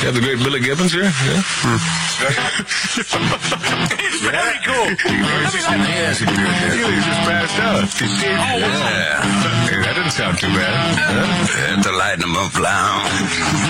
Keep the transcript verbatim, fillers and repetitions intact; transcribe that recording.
You have the great Billy Gibbons here? Yeah. Hmm. Very cool. Yes, he just passed out. Oh, yeah. Hey, that didn't sound too bad. Huh? Had to lighten him up loud.